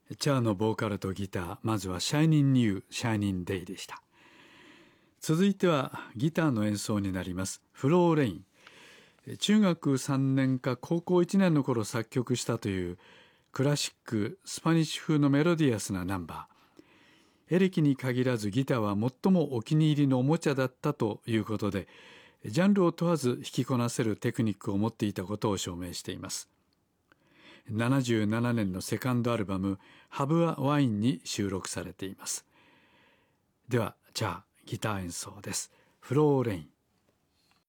チャーのボーカルとギター、まずはシャイニングニュー、シャイニングデイでした。続いてはギターの演奏になります。フローレイン。中学3年か高校1年の頃作曲したというクラシック、スパニッシュ風のメロディアスなナンバー。エレキに限らずギターは最もお気に入りのおもちゃだったということで、ジャンルを問わず弾きこなせるテクニックを持っていたことを証明しています。77年のセカンドアルバム「ハブ・ア・ワイン」に収録されています。では、じゃあギター演奏です。フローレイン。